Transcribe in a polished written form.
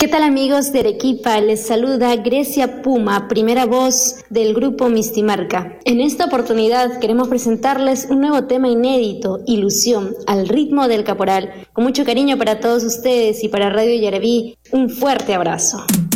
¿Qué tal amigos de Arequipa? Les saluda Grecia Puma, primera voz del grupo Mistimarca. En esta oportunidad queremos presentarles un nuevo tema inédito, Ilusión, al ritmo del caporal. Con mucho cariño para todos ustedes y para Radio Yaraví, un fuerte abrazo.